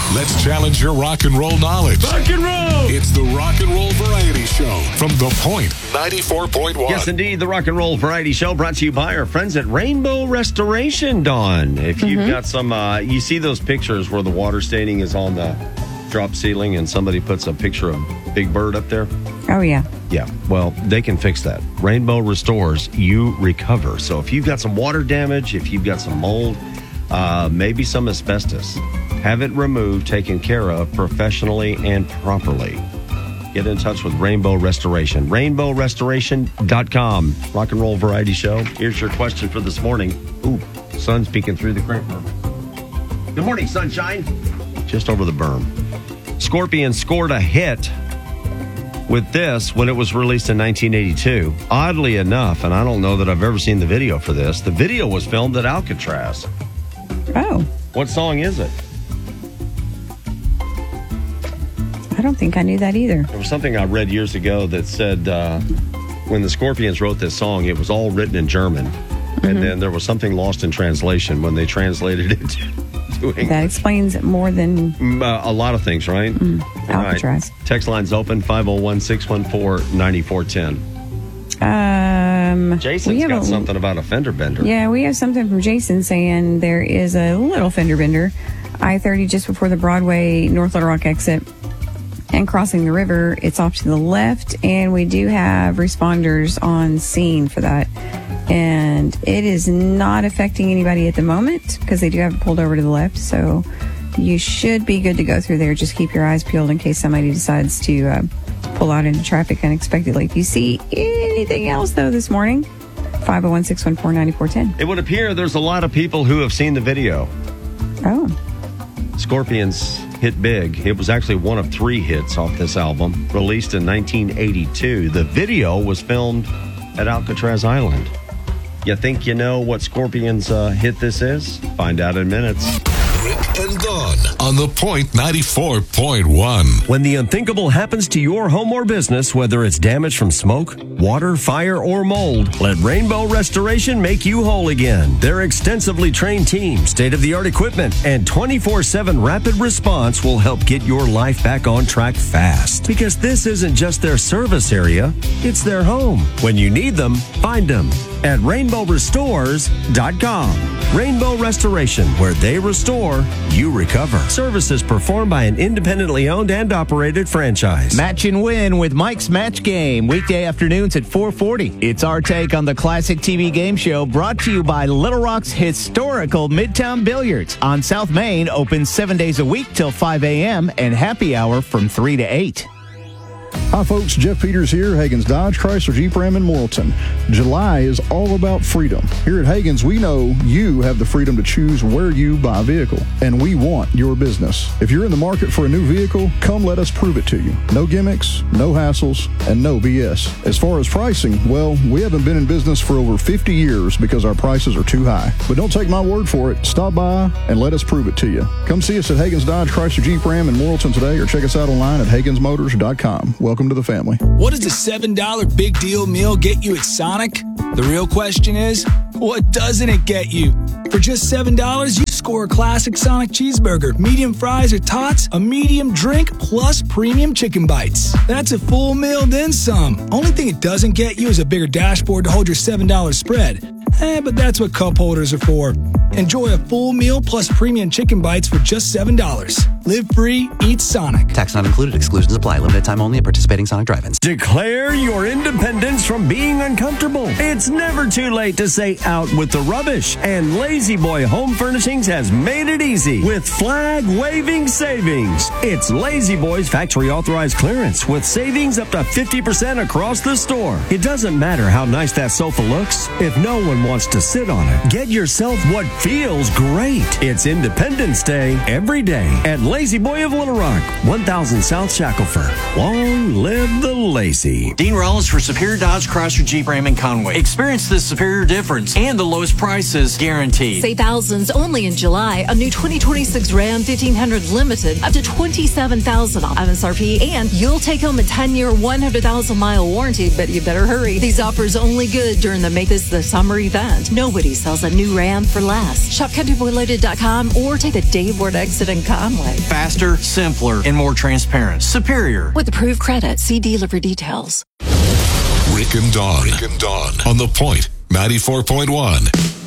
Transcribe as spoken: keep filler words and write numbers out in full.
Let's challenge your rock and roll knowledge. Rock and roll! It's the Rock and Roll Variety Show from The Point ninety-four point one. Yes, indeed, the Rock and Roll Variety Show brought to you by our friends at Rainbow Restoration, Dawn. If you've Mm-hmm. got some, uh, you see those pictures where the water staining is on the drop ceiling and somebody puts a picture of Big Bird up there? Oh, yeah. Yeah, well, they can fix that. Rainbow restores, you recover. So if you've got some water damage, if you've got some mold, uh, maybe some asbestos, have it removed, taken care of professionally and properly. Get in touch with Rainbow Restoration. rainbow restoration dot com. Rock and Roll Variety Show. Here's your question for this morning. Ooh, sun's peeking through the creek. Good morning, sunshine. Just over the berm. Scorpions scored a hit with this when it was released in nineteen eighty-two. Oddly enough, and I don't know that I've ever seen the video for this, the video was filmed at Alcatraz. Oh, What song is it? I don't think I knew that either. There was something I read years ago that said uh, when the Scorpions wrote this song, it was all written in German. Mm-hmm. And then there was something lost in translation when they translated it to English. That explains more than Mm, uh, a lot of things, right? mm, All Alcatraz. right. Text line's open, five oh one, six one four, nine four one zero. Um, we Jason's have got a- something about a fender bender. Yeah, we have something from Jason saying there is a little fender bender. I thirty just before the Broadway North Little Rock exit and crossing the river. It's off to the left, and we do have responders on scene for that. And it is not affecting anybody at the moment because they do have it pulled over to the left. So you should be good to go through there. Just keep your eyes peeled in case somebody decides to uh, pull out into traffic unexpectedly. If you see anything else, though, this morning, five oh one, six one four, nine four one zero. It would appear there's a lot of people who have seen the video. Oh. Scorpions hit big. It was actually one of three hits off this album, released in nineteen eighty-two. The video was filmed at Alcatraz Island. You think you know what Scorpions' uh, hit this is? Find out in minutes. Rick and Dawn on The Point ninety-four point one. When the unthinkable happens to your home or business, whether it's damage from smoke, water, fire, or mold, let Rainbow Restoration make you whole again. Their extensively trained team, state-of-the-art equipment, and twenty-four seven rapid response will help get your life back on track fast. Because this isn't just their service area, it's their home. When you need them, find them at rainbow restores dot com. Rainbow Restoration, where they restore, you recover. Services performed by an independently owned and operated franchise. Match and win with Mike's Match Game, weekday afternoons at four forty. It's our take on the classic T V game show brought to you by Little Rock's historical Midtown Billiards. On South Main, open seven days a week till five a.m. and happy hour from three to eight. Hi folks, Jeff Peters here, Hagen's Dodge, Chrysler, Jeep, Ram in Morrilton. July is all about freedom. Here at Hagen's, we know you have the freedom to choose where you buy a vehicle, and we want your business. If you're in the market for a new vehicle, come let us prove it to you. No gimmicks, no hassles, and no B S. As far as pricing, well, we haven't been in business for over fifty years because our prices are too high. But don't take my word for it. Stop by and let us prove it to you. Come see us at Hagen's Dodge, Chrysler, Jeep, Ram in Morrilton today, or check us out online at Hagens Motors dot com. Welcome to the family. What does a seven dollar big deal meal get you at Sonic? The real question is, what doesn't it get you? For just seven dollars, you score a classic Sonic cheeseburger, medium fries or tots, a medium drink, plus premium chicken bites. That's a full meal, then some. Only thing it doesn't get you is a bigger dashboard to hold your seven dollar spread. Eh, but that's what cup holders are for. Enjoy a full meal plus premium chicken bites for just seven dollars. Live free, eat Sonic. Tax not included. Exclusions apply. Limited time only at participating Sonic drive-ins. Declare your independence from being uncomfortable. It's never too late to say out with the rubbish. And Lazy Boy Home Furnishings has made it easy with flag-waving savings. It's Lazy Boy's factory authorized clearance with savings up to fifty percent across the store. It doesn't matter how nice that sofa looks if no one wants to sit on it. Get yourself what feels great. It's Independence Day every day at Lazy Boy of Little Rock, one thousand South Shackelford. Long live the Lazy. Dean Rollins for Superior Dodge, Chrysler, Jeep, Ram, and Conway. Experience the superior difference and the lowest prices guaranteed. Save thousands only in July. A new twenty twenty-six Ram fifteen hundred Limited up to twenty-seven thousand dollars off M S R P, and you'll take home a ten-year, one hundred thousand mile warranty, but you better hurry. These offers only good during the Make This the Summer event. Nobody sells a new Ram for less. gas. Shop country boy loaded dot com or take the Dave Ward exit in Conway. Faster, simpler, and more transparent. Superior. With approved credit, see dealer for details. Rick and Dawn. Rick and Dawn on The Point ninety-four point one.